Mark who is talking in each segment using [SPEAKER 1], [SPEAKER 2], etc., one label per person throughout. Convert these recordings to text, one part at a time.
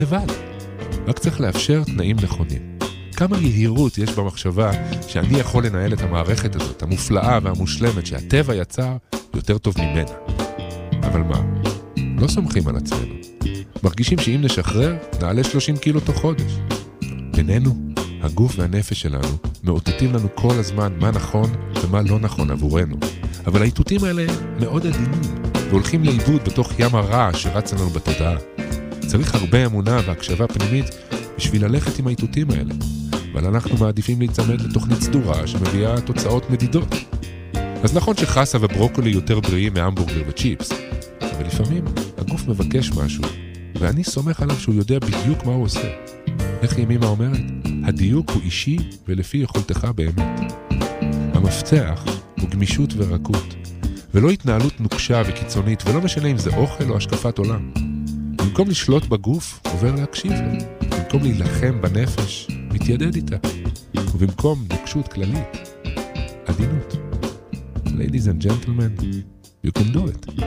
[SPEAKER 1] לבד. רק צריך לאפשר תנאים נכונים. כמה יהירות יש במחשבה שאני יכול לנהל את המערכת הזאת, המופלאה והמושלמת, שהטבע יצר יותר טוב ממנה. אבל מה? לא סומכים על עצמנו. מרגישים שאם נשחרר, נעלה 30 קילו תוך חודש. בינינו, הגוף והנפש שלנו מאותתים לנו כל הזמן מה נכון ומה לא נכון עבורנו. אבל האיתותים האלה מאוד עדינים, והולכים לאיבוד בתוך ים הרע שרץ לנו בתודעה. צריך הרבה אמונה והקשבה פנימית בשביל ללכת עם האיתותים האלה. אבל אנחנו מעדיפים להיצמד לתוכנית סדורה שמביאה תוצאות מדידות. אז נכון שחסה וברוקולי יותר בריאים מהמבורגר וצ'יפס, אבל לפעמים הגוף מבקש משהו, ואני סומך עליו שהוא יודע בדיוק מה הוא עושה. איך ימימה אומרת? הדיוק הוא אישי ולפי יכולתך באמת. המפתח הוא גמישות ורקות, ולא התנהלות נוקשה וקיצונית, ולא משנה אם זה אוכל או השקפת עולם. במקום לשלוט בגוף, עובר להקשיב לו. במקום להילחם בנפש, מתיידד איתה. ובמקום נוקשות כללית, עדינות. Ladies and gentlemen, you can do it.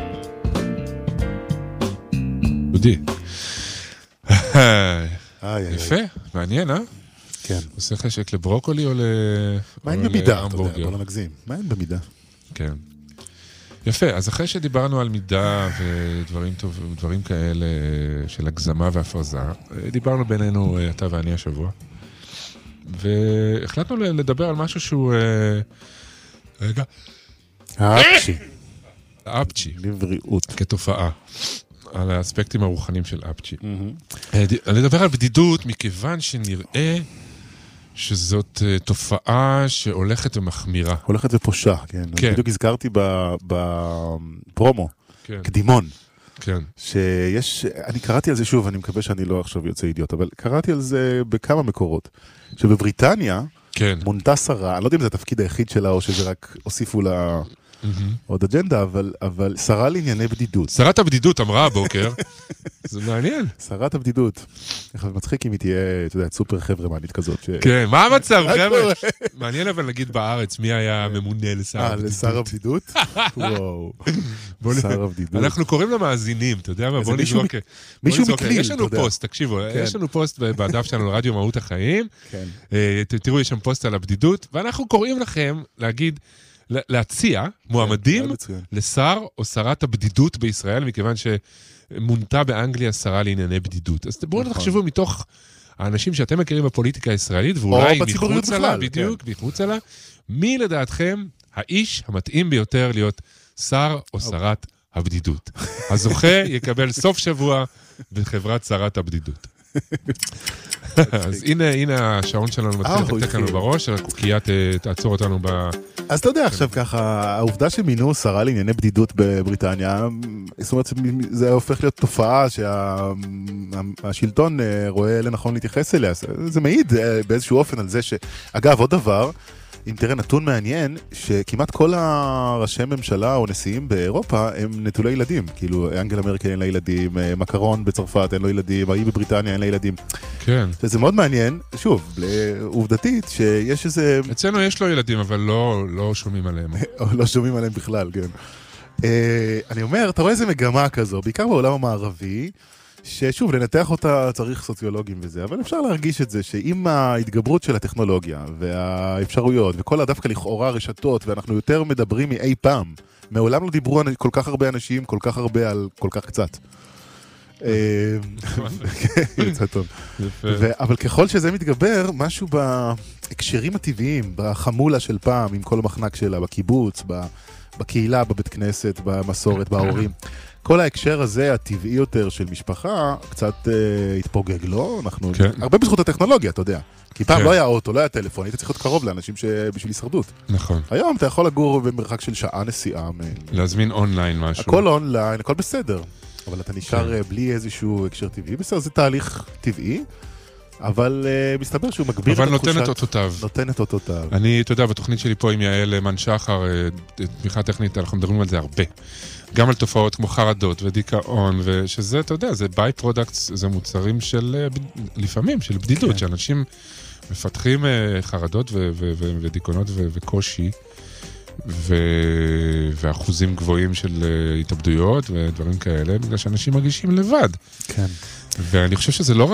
[SPEAKER 1] דודי. יפה, מעניין, אה?
[SPEAKER 2] כן.
[SPEAKER 1] עושה חשק לברוקולי או
[SPEAKER 2] מה אין במידה, אתה יודע, בוא לא נגזים. מה אין במידה?
[SPEAKER 1] כן. יפה, אז אחרי שדיברנו על מידה ודברים טובים, דברים כאלה של הגזמה והפרזה, דיברנו בינינו, אתה ואני השבוע, והחלטנו לדבר על משהו שהוא... רגע.
[SPEAKER 2] האפצ'י.
[SPEAKER 1] האפצ'י.
[SPEAKER 2] לבריאות.
[SPEAKER 1] כתופעה. על האספקטים הרוחניים של אפצ'י. לדבר על בדידות, מכיוון שנראה שזאת תופעה שהולכת ומחמירה.
[SPEAKER 2] הולכת ופושה, כן.
[SPEAKER 1] כן.
[SPEAKER 2] בדיוק הזכרתי בפרומו,
[SPEAKER 1] כן.
[SPEAKER 2] קדימון.
[SPEAKER 1] כן.
[SPEAKER 2] שיש, אני קראתי על זה שוב, אני מקווה שאני לא עכשיו יוצא אידיוט, אבל קראתי על זה בכמה מקורות. שבבריטניה,
[SPEAKER 1] כן.
[SPEAKER 2] מונתה שרה, אני לא יודע אם זה התפקיד היחיד שלה, או שזה רק הוסיפו לה עוד אג'נדה, אבל שרה לענייני בדידות.
[SPEAKER 1] שרת הבדידות אמרה הבוקר, זה מעניין.
[SPEAKER 2] שרת הבדידות. איך מצחיק אם היא תהיה, אתה יודע, סופר חברמנית כזאת.
[SPEAKER 1] כן, מה המצב, חבר'ה? מעניין אבל להגיד בארץ, מי היה ממונה לשר הבדידות.
[SPEAKER 2] לשר הבדידות? וואו. שר הבדידות.
[SPEAKER 1] אנחנו קוראים למאזינים, אתה יודע מה? בוא נזרוק.
[SPEAKER 2] מישהו מקליל,
[SPEAKER 1] יש לנו פוסט, תקשיבו, יש לנו פוסט בדף שלנו, רדיו מהות החיים. תראו, יש שם פוסט על הבדידות, ואנחנו קוראים לכם להגיד, להציע מועמדים לשר או שרת הבדידות בישראל, מכיוון שמונתה באנגליה שרה לענייני בדידות. אז בואו תחשבו מתוך האנשים שאתם מכירים בפוליטיקה הישראלית, ואולי מחוץ לה, בדיוק, מחוץ לה, מי לדעתכם האיש המתאים ביותר להיות שר או שרת הבדידות. הזוכה יקבל סוף שבוע בחברת שרת הבדידות. אז הנה השעון שלנו מתחיל לתקתק לנו בראש, הקוקייה תעצור אותנו
[SPEAKER 2] אז אתה יודע עכשיו ככה, העובדה שמינו שרה לענייני בדידות בבריטניה, זאת אומרת, זה הופך להיות תופעה שהשלטון רואה לנכון להתייחס אליה, זה מעיד באיזשהו אופן על זה אגב, עוד דבר, אם תראה נתון מעניין, שכמעט כל הראשי ממשלה או נשיאים באירופה הם נטולי ילדים. כאילו, אנגלה מרקל אין לה ילדים, מקרון בצרפת אין לו ילדים, ההיא בבריטניה אין לה ילדים.
[SPEAKER 1] כן.
[SPEAKER 2] וזה מאוד מעניין, שוב, עובדתית, שיש איזה...
[SPEAKER 1] אצלנו יש לו ילדים, אבל לא שומעים עליהם.
[SPEAKER 2] לא שומעים עליהם בכלל, כן. אני אומר, אתה רואה איזה מגמה כזו, בעיקר בעולם המערבי, ששוב, לנתח אותה צריך סוציולוגים וזה, אבל אפשר להרגיש את זה שעם ההתגברות של הטכנולוגיה והאפשרויות וכל דווקא לכאורה רשתות, ואנחנו יותר מדברים מאי פעם, מעולם לא דיברו כל כך הרבה אנשים, כל כך הרבה על כל כך קצת. יצא טוב. אבל ככל שזה מתגבר, משהו בהקשרים הטבעיים, בחמולה של פעם, עם כל המחנק שלה, בקיבוץ, בקהילה, בבית כנסת, במסורת, בהורים, כל ההקשר הזה, הטבעי יותר של משפחה, קצת התפוגג לו, אנחנו... הרבה בזכות הטכנולוגיה, אתה יודע. כי פעם לא היה אוטו, לא היה טלפון, היית צריך להיות קרוב לאנשים בשביל הישרדות.
[SPEAKER 1] נכון.
[SPEAKER 2] היום אתה יכול לגור במרחק של שעה נסיעה.
[SPEAKER 1] להזמין אונליין משהו.
[SPEAKER 2] הכל אונליין, הכל בסדר. אבל אתה נשאר בלי איזשהו הקשר טבעי. בסדר, זה תהליך טבעי, אבל מסתבר שהוא מגביר את התחושת...
[SPEAKER 1] אבל נותן את אותותיו.
[SPEAKER 2] נותן את אותותיו.
[SPEAKER 1] אני, אתה יודע, בתוכנית שלי פה עם יעל מן שחר, תמיכה טכנית, אנחנו מדברים על זה הרבה. גם על תופעות כמו חרדות ודיכאון, ושזה, אתה יודע, זה ביי פרודקטס, זה מוצרים של, לפעמים, של בדידות, שאנשים מפתחים חרדות ודיכאונות וקושי, ואחוזים גבוהים של התאבדויות ודברים כאלה, בגלל שאנשים מרגישים לבד.
[SPEAKER 2] כן.
[SPEAKER 1] ואני חושב שזה לא